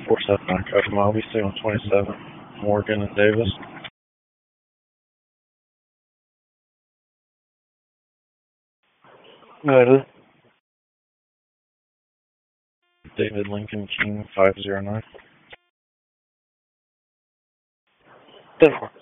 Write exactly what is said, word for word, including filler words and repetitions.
four seven nine, copy mile. We stay on twenty-seven, Morgan and Davis. Good. David Lincoln King five zero nine. ten four.